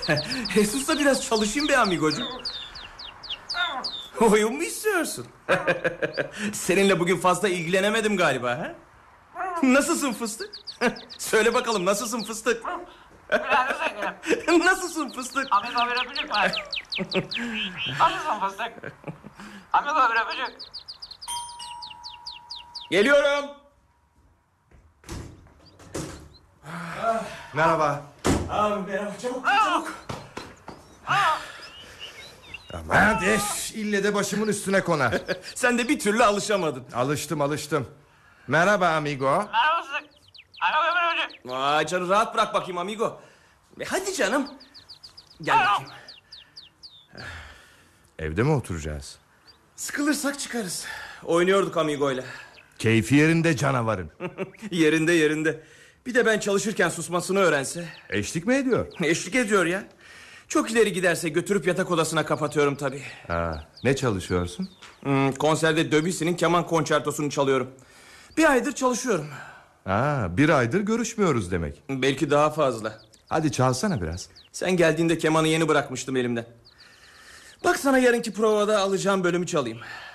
Sus da biraz çalışayım be amigocuğum. Oyun mu istiyorsun? Seninle bugün fazla ilgilenemedim galiba, ha? Nasılsın fıstık? Söyle bakalım, nasılsın fıstık? Biraz sevgilim. Nasılsın fıstık? Amigo bir öpücük var. Nasılsın fıstık? Amigo bir öpücük. Geliyorum. Merhaba. Abi merhaba, çabuk çabuk. Aman ille de başımın üstüne konar. Sen de bir türlü alışamadın. Alıştım. Merhaba amigo. Merhaba fıstık. Amigo bir öpücük. Vay canım, rahat bırak bakayım amigo. Hadi canım. Gel bakayım. Evde mi oturacağız? Sıkılırsak çıkarız. Oynuyorduk amigoyla. Keyfi yerinde canavarın. Yerinde. Bir de ben çalışırken susmasını öğrense. Eşlik mi ediyor? Eşlik ediyor ya. Çok ileri giderse götürüp yatak odasına kapatıyorum tabii. Ne çalışıyorsun? Konserde Debussy'nin keman konçertosunu çalıyorum. Bir aydır çalışıyorum. Bir aydır görüşmüyoruz demek. Belki daha fazla. Hadi çalsana biraz. Sen geldiğinde kemanı yeni bırakmıştım elimden. Bak sana yarınki provada alacağım bölümü çalayım.